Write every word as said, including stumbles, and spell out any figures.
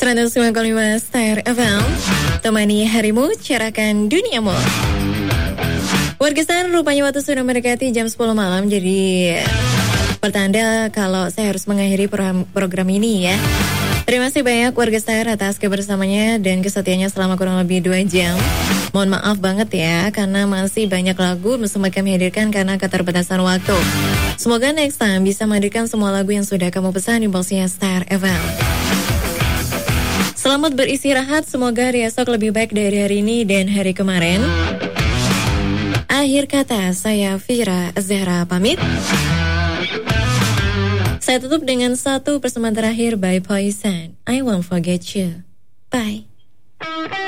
seratus sembilan koma lima Star F M. Temani harimu, cerahkan duniamu. Warga Star, rupanya waktu sudah mendekati jam sepuluh malam. Jadi pertanda kalau saya harus mengakhiri program, program ini ya. Terima kasih banyak warga Star atas kebersamanya dan kesetiaannya selama kurang lebih dua jam. Mohon maaf banget ya, karena masih banyak lagu semua kami hadirkan karena keterbatasan waktu. Semoga next time bisa menghadirkan semua lagu yang sudah kamu pesan di boxnya Star F M. Selamat beristirahat, semoga hari esok lebih baik dari hari ini dan hari kemarin. Akhir kata, saya Fira Zahra pamit. Saya tutup dengan satu persembahan terakhir by Poison, I Won't Forget You. Bye.